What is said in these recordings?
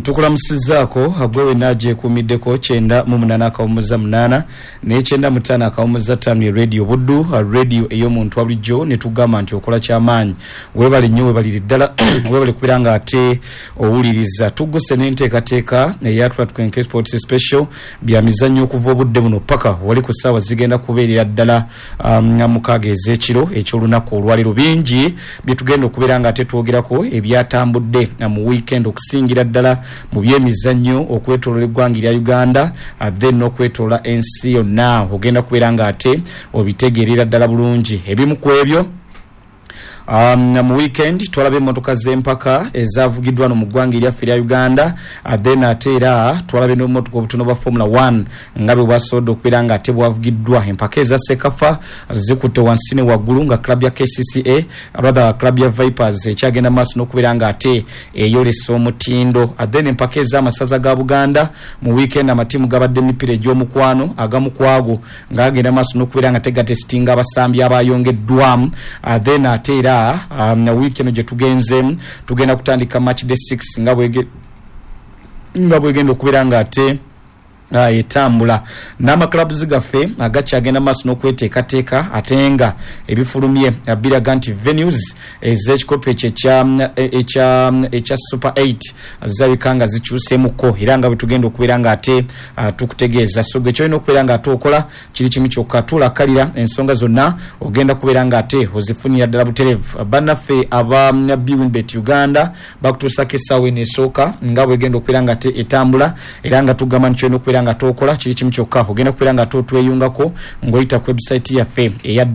Tukulamusizaako agwewe naje kumiddeko 9:8 ne 9:5 radio buddu radio ey'omuntu abulijjo ne tugamba nti okola kyamaanyi webale nnyo webali ddala webale kubiranga ate owuliriza tugguse n'enteekateeka ey'Atlantic Sports Special bya mizannyo okuva obudde buno paka wali ku ssaawa zigenda kubeerera ddala mukaaga ez'ekiro eky'olunaku olwaliro bingi bye tugenda okubiranga ate twogerako ebyatambudde mu weekend okusingira ddala mu byemizannyo okwetoloola eggwanga lya Uganda then okwetoloola ensi yonna ogenda kubeeranga ate obitegeerera ddala bulungi ebimu ku ebyo mu weekend twalabe emmotoka z'empaka ezavugiddwa no mu ggwanga lyaffe lya Uganda then ate era twalabe n'obumotoka obutono bwa Formula 1 nga bwe bwasobodde okubeera nga ate bwavugiddwa empaka eza Sekafa zikutte wansi ne waggulu nga club ya KCCA rather club ya Vipers ekyagenda maaso n'okubeera nga ate eyolesa omutindo then empaka ez'amasaza ga Buganda mu weekend amatiimu gabadde emipiira egy'omukwano agamu kwago ng'agenda maaso n'okubeera nga tegatesitinga abasambi abayongeddwamu then ate era na weekend gye tugenze tugenda kutandika match day 6 nga bwegenda okubeera nga ate etambula n'amaklabuzi gaffe agakyagenda maaso n'okweteekateeka ate nga ebifulumye biraga nti venues ez'ekikopo ekya Super 8 zirabika nga zikyuseemuko era nga bwe tugenda okubeera nga ate tukutegeeza so gwe kyolina okubeera nga ate okola kiri kimu kyokka tuulakalira ensonga zonna ogenda kubeera nga ate ozifunira ddala butereevu bannaffe aba Bwinbet Uganda bakutuusako essaawa eno esooka nga bwegenda okubeera nga ate etambula era nga tugamba nti kyolina okubeera nga tokola kiri kimu kyokka ogenda kubeera nga tweyungako ng'oyita ku website yaffe eya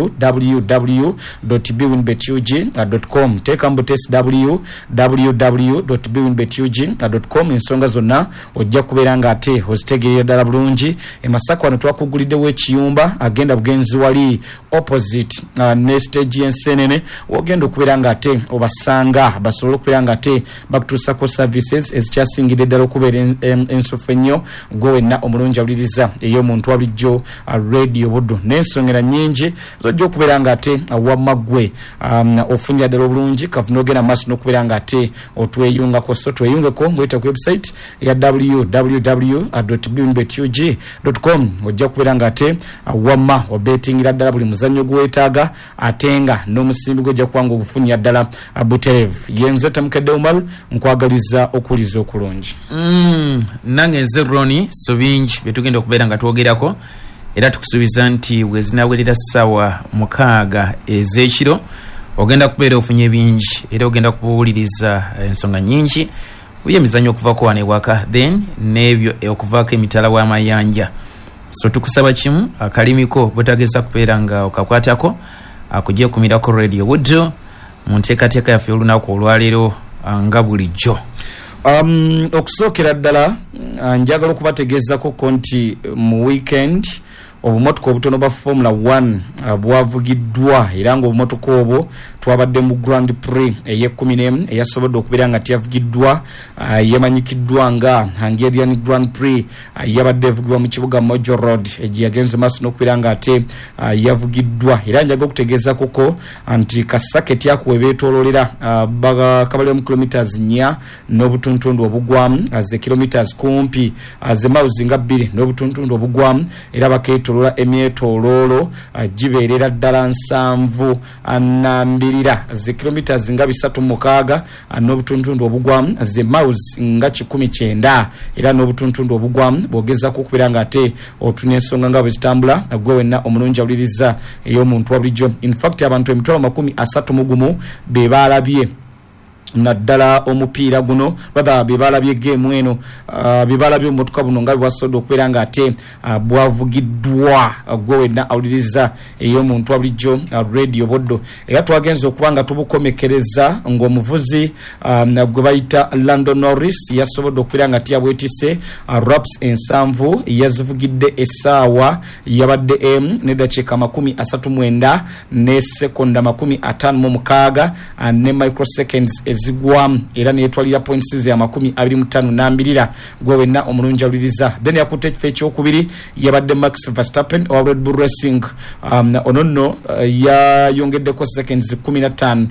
www.bwinbetug.com teeka mu test www.bwinbetug.com ensonga zonna ojja kubeera nga ate ozitegeerera ddala bulungi emasaka wano twakuguliddewo ekiyumba agenda bugenzi wali opposite ne stage y'ensenene ogenda okubeera nga ate obasanga basobole okubeera nga ate bakutuusako services ezikyasingidde ddala okubeera ensofu ennyo gwenna omulungi awuliriza ey'omuntu abulijjo radio buddu n'ensongera nnyingi zojja okubeera nga ate wamagwe ofunira ddala obulungi kavuna ogenda maaso n'okubeera nga ate otweyungako so tweyungeko ng'oyita ku website ya www.bwinbetug.com ojja kubeera nga ate wamma obetingira ddala buli muzannyo gweweetaaga ate nga n'omusimbi gwojja kubanga obufunira ddala butereevu yenze Tamukedde Umar nkwagaliza okuwuliza okulungi nange nze Ronnie so bingi byetugenda okubeera nga twogerako era tukusuubiza nti wezinawerera ssaawa 6 ez'ekiro ogenda kubeera ofunye bingi era ogenda kubuwuliriza ensonga nyingi by'emizannyo okuvako wano ewaka then n'ebyo okuvaako emitala w'amayanja so tukusaba kimu akalimiko bwetageza kubeera nga okakwatako akujja kumirako radio buddo mu nteekateeka yaffe olunaku olwaleero nga bulijjo. Okusookera ddala njagala okubategeezako ko nti mu weekend obumotoka obutono bwa Formula 1 bwavugiddwa era nga obumotoka obwo twabadde mu Grand Prix ey'e11 eyasobodde okubeera nga tyavugiddwa yemanyikiddwa nga Hungarian Grand Prix yabadde evugibwa mu kibuga Mojo Road egiyagenze maaso n'okubeera nga ate yavugiddwa era njaga okutegeezako ko nti kasaketi ako webeetoololera kabalira mu kilometers 4 n'obutuntundu obugwamu ze kilometers kumpi ze miles nga 2 n'obutuntundu obugwamu era bakeetolola emyetooloolo gibeerera ddala 7.2 ze kilometers nga 3.6 n'obutuntundu obugwamu ze miles nga 19 era n'obutuntundu obugwamu bwogezako okubeera nga ate otuna ensonga nga bwe zitambula gwe wenna omulungi awuliriza ey'omuntu wabulijjo in fact abantu 31 be baalabye naddala omupiira guno rather bebalabye game eno bebalabye omutuka buno nga bwasodo okubeera nga ate bwavugiddwa gwe wenna awuliriza ey'omuntu abulijjo radio boddo era twagenza okuba nga tubukomekereza ng'omuvuzi gwe bayita Lando Norris yasobodde okubeera nga tiyabwetise raps 7 yazivugidde essaawa yabadde n'eddakiika 39 ne sekonda 56 ne microseconds zigwamu era neetwalira points ze 25 gwe wenna omulungi awuliriza then yakutte ekifo ekyokubiri yabadde Max Verstappen owa Red Bull Racing ono nno yayongeddeko seconds 15